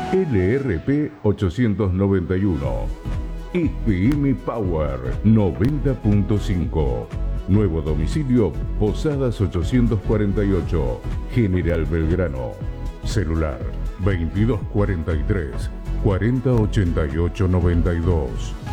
LRP 891. IPM Power 90.5. Nuevo domicilio Posadas 848, General Belgrano. Celular 2243 4088 92.